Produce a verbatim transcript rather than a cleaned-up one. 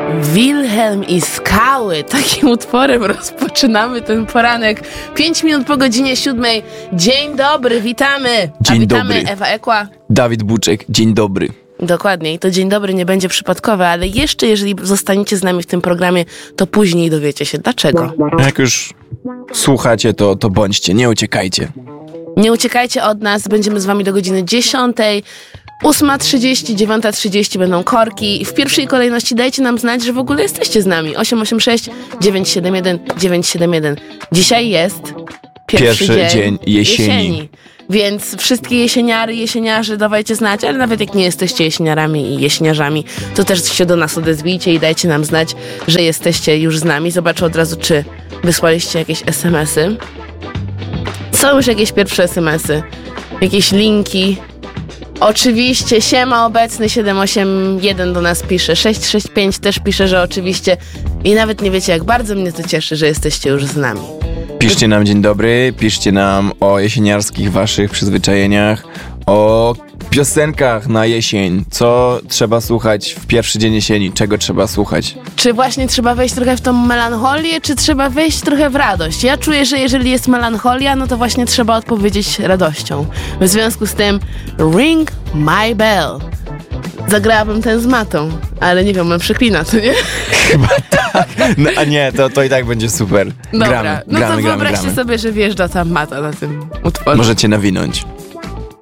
Wilhelm i Skały. Takim utworem rozpoczynamy ten poranek. Pięć minut po godzinie siódmej. Dzień dobry, witamy. Dzień A witamy dobry. Ewa Ekła. Dawid Buczek, dzień dobry. Dokładnie. I to dzień dobry nie będzie przypadkowe, ale jeszcze jeżeli zostaniecie z nami w tym programie, to później dowiecie się dlaczego. Jak już słuchacie, to, to bądźcie, nie uciekajcie. Nie uciekajcie od nas, będziemy z wami do godziny dziesiątej. ósma trzydzieści, dziewiąta trzydzieści będą korki. W pierwszej kolejności dajcie nam znać, że w ogóle jesteście z nami. osiem osiem sześć, dziewięć siedem jeden, dziewięć siedem jeden. Dzisiaj jest pierwszy, Pierwszy dzień, dzień jesieni. jesieni. Więc wszystkie jesieniary, jesieniarzy dawajcie znać, ale nawet jak nie jesteście jesieniarami i jesieniarzami, to też się do nas odezwijcie i dajcie nam znać, że jesteście już z nami. Zobaczę od razu, czy wysłaliście jakieś es em esy. Są już jakieś pierwsze es em esy, jakieś linki. Oczywiście, siema obecny siedem osiem jeden do nas pisze, sześć sześć pięć też pisze, że oczywiście i nawet nie wiecie jak bardzo mnie to cieszy, że jesteście już z nami. Piszcie nam dzień dobry, piszcie nam o jesieniarskich waszych przyzwyczajeniach, o piosenkach na jesień, co trzeba słuchać w pierwszy dzień jesieni, czego trzeba słuchać. Czy właśnie trzeba wejść trochę w tą melancholię, czy trzeba wejść trochę w radość? Ja czuję, że jeżeli jest melancholia, no to właśnie trzeba odpowiedzieć radością. W związku z tym Ring My Bell. Zagrałabym ten z matą, ale nie wiem, on przeklina, to nie? Chyba tak. No a nie, to, to i tak będzie super. Dobra, gramy, no gramy, to gramy, wyobraźcie gramy. sobie, że wjeżdża ta mata na tym utworze. Możecie nawinąć.